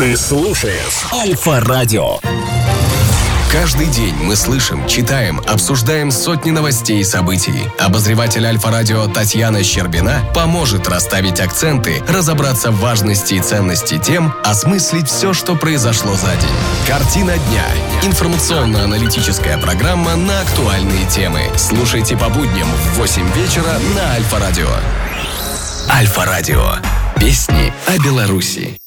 Ты слушаешь Альфа-радио. Каждый день мы слышим, читаем, обсуждаем сотни новостей и событий. Обозреватель Альфа-радио Татьяна Щербина поможет расставить акценты, разобраться в важности и ценности тем, осмыслить все, что произошло за день. Картина дня. Информационно-аналитическая программа на актуальные темы. Слушайте по будням в 8 вечера на Альфа-радио. Альфа-радио. Песни о Беларуси.